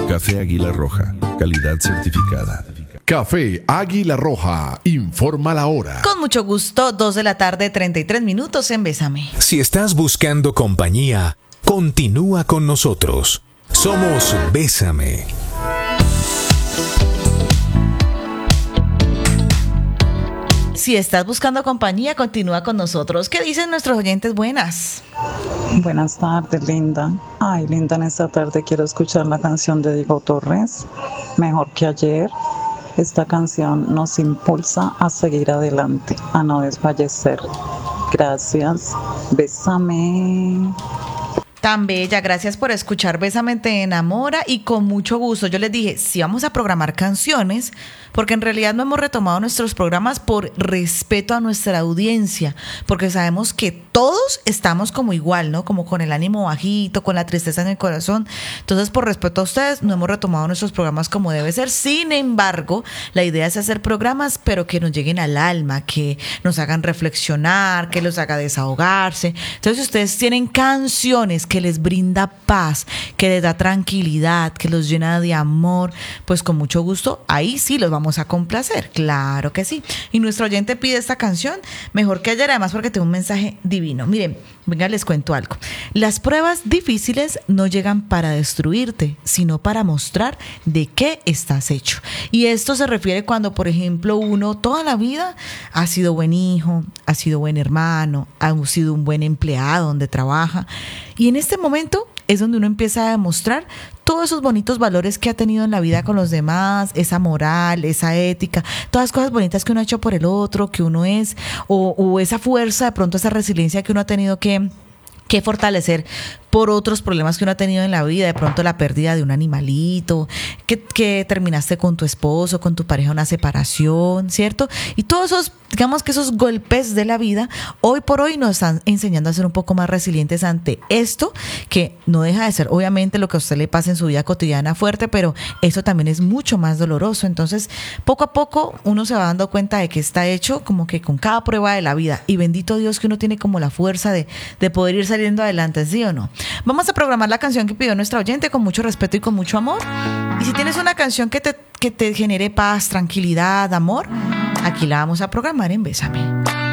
Café Águila Roja, calidad certificada. Café Águila Roja, informa la hora. Con mucho gusto, 2:33 en Bésame. Si estás buscando compañía, continúa con nosotros. Somos Bésame. Si estás buscando compañía, continúa con nosotros. ¿Qué dicen nuestros oyentes? Buenas. Buenas tardes, Linda. Ay, Linda, en esta tarde quiero escuchar la canción de Diego Torres, Mejor que ayer. Esta canción nos impulsa a seguir adelante, a no desfallecer. Gracias. Bésame. Tan bella, gracias por escuchar Bésame te enamora y con mucho gusto. Yo les dije, sí vamos a programar canciones, porque en realidad no hemos retomado nuestros programas por respeto a nuestra audiencia, porque sabemos que todos estamos como igual, ¿no? Como con el ánimo bajito, con la tristeza en el corazón. Entonces, por respeto a ustedes, no hemos retomado nuestros programas como debe ser. Sin embargo, la idea es hacer programas, pero que nos lleguen al alma, que nos hagan reflexionar, que los haga desahogarse. Entonces, si ustedes tienen canciones que les brinda paz, que les da tranquilidad, que los llena de amor, pues con mucho gusto, ahí sí los vamos a complacer, claro que sí. Y nuestro oyente pide esta canción, Mejor que ayer, además porque tengo un mensaje divino. Miren, venga, les cuento algo. Las pruebas difíciles no llegan para destruirte, sino para mostrar de qué estás hecho. Y esto se refiere cuando, por ejemplo, uno toda la vida ha sido buen hijo, ha sido buen hermano, ha sido un buen empleado donde trabaja. Y en este momento es donde uno empieza a demostrar todos esos bonitos valores que ha tenido en la vida con los demás, esa moral, esa ética, todas las cosas bonitas que uno ha hecho por el otro, que uno es, o esa fuerza, de pronto esa resiliencia que uno ha tenido que fortalecer por otros problemas que uno ha tenido en la vida, de pronto la pérdida de un animalito, que terminaste con tu esposo, con tu pareja, una separación, ¿cierto? Y todos esos, digamos que esos golpes de la vida, hoy por hoy nos están enseñando a ser un poco más resilientes ante esto, que no deja de ser, obviamente, lo que a usted le pasa en su vida cotidiana fuerte, pero eso también es mucho más doloroso. Entonces, poco a poco, uno se va dando cuenta de que está hecho como que con cada prueba de la vida, y bendito Dios que uno tiene como la fuerza de poder ir saliendo adelante, ¿sí o no? Vamos a programar la canción que pidió nuestra oyente con mucho respeto y con mucho amor. Y si tienes una canción que te genere paz, tranquilidad, amor, aquí la vamos a programar en Bésame.